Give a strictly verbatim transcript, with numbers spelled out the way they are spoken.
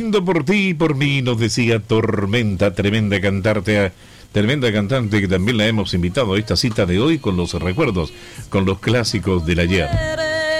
Brindo por ti y por mí, nos decía Tormenta, tremenda cantante, tremenda cantante que también la hemos invitado a esta cita de hoy con los recuerdos, con los clásicos del ayer.